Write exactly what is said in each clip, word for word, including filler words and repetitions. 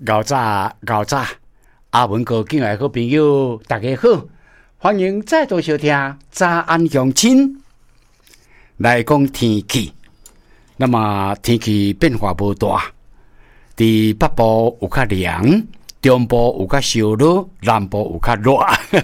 搞早搞早，阿文哥敬爱好朋友，大家好，欢迎再度收听《早安乡亲》来讲天气。那么天气变化不大，伫北部有较凉，中部有较烧热，南部有较热。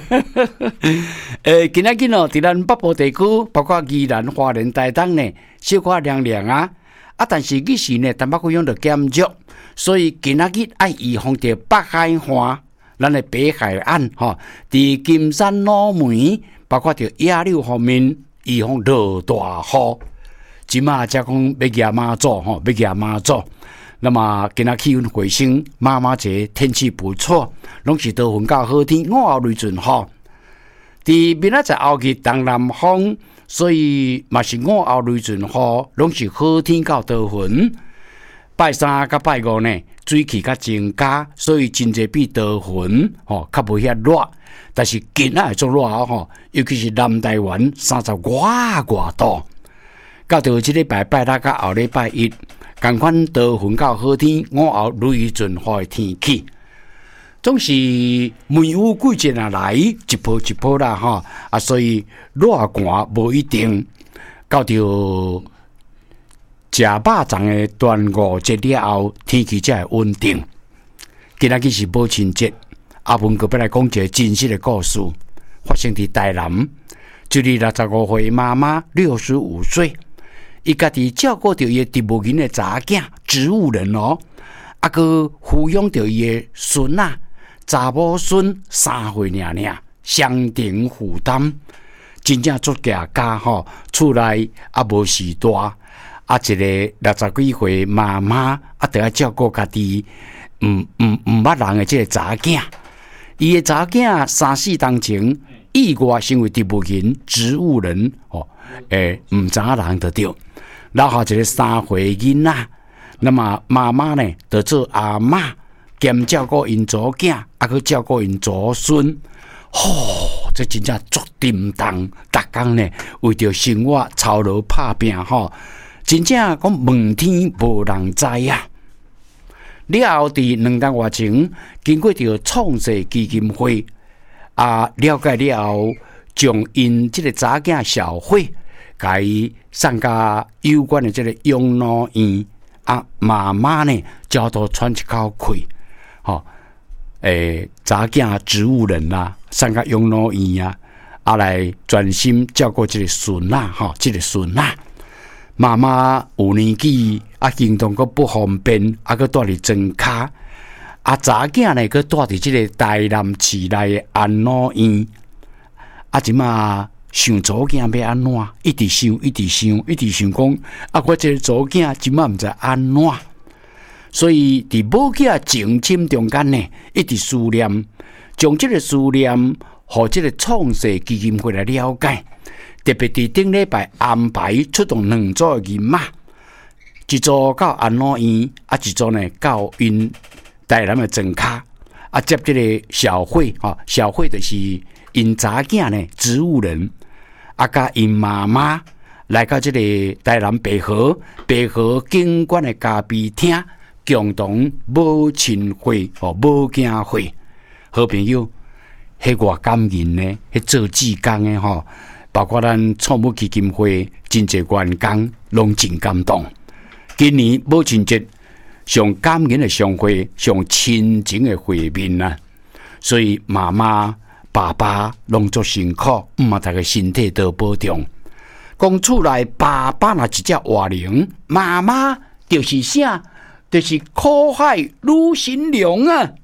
诶，今仔日哦，伫咱北部地区，包括宜兰、花莲、台东呢，小可凉凉啊。啊，但是日时呢，淡薄几样就减弱，所以今仔日爱预防着北海岸，咱的北海岸吼，伫金山、老梅，包括着野柳方面，预防落大雨。即马才讲要举妈祖吼，要举妈祖。那么今仔气温回升，妈妈节天气不错，拢是多云到好天，午后雷阵雨。伫明仔载后日东南风，所以嘛是午后雷阵雨，拢是好天到多云。拜三甲拜五呢，水气较增加，所以真侪比多云吼较无遐热。但是今仔会做热吼，尤其是南台湾三十外外度。到到即礼拜拜六甲后礼拜一，同款多云到好天，午后雷阵雨的天气，总是梅雨季节啊来，一波一波啦哈啊，所以热寒无一定。到到食肉粽的端午节了后，天气才会稳定。今仔日是母亲节，阿文哥要来讲一个真实的故事，发生伫台南，就是六十五岁妈妈，六十五岁。伊家己照顾着伊的植物人的查囝，植物人哦，啊个抚养着伊的孙啊，查某孙三岁尔尔，相庭负担，真正做家家吼，厝内啊无时大，啊一个六十几岁妈妈啊，得要照顾家己，毋毋毋捌人的这个查囝，伊的查囝三四当前意外成为植物人、植物人哦，诶，毋知影人就对。然后一个三岁囡仔，那么妈妈呢，就做阿嬷，兼照顾因祖囝，啊，去照顾因祖孙。吼、哦，这真正足沉重，逐工呢为着生活操劳拍拼吼，真正讲问天无人知啊。了后伫两个月前，经过着创世基金会啊了解了后，将因这个查囝小慧。甲伊送甲有关的这个养老院啊，妈妈呢叫做喘一口气，吼、哦，诶，查囝植物人啦，送甲养老院啊，啊来专心照顾这个孙啊，吼、哦，这个孙啊，妈妈有年纪啊，行动阁不方便，啊，阁住伫庄卡，啊，查囝呢，阁住伫这个台南市内的安老院，啊，即马。想祖囝要安怎？一直想，一直想，一直想讲啊！我这个祖囝即摆毋知安怎，所以伫母囝情深中间呢，一直思念，将这个思念和这个创世基金会来了解。特别伫顶礼拜安排出动两组的人马，一组到安老院，啊，一组呢到因台南的庄卡，啊，接这个小慧啊，小慧就是因查囝呢，植物人。啊，甲因妈妈来到这个台南北河北河景观的咖啡厅，共同母亲会和母囝会，好朋友，迄偌感人呢，迄做志工的吼，包括咱宠物基金会真侪员工，拢真感动。今年母亲节上感人的常会，上亲情的会面啊，所以妈妈。爸爸拢做辛苦，毋嘛，大家身体都保重。讲厝内爸爸若一只活灵，妈妈就是啥？就是苦海女神龙啊！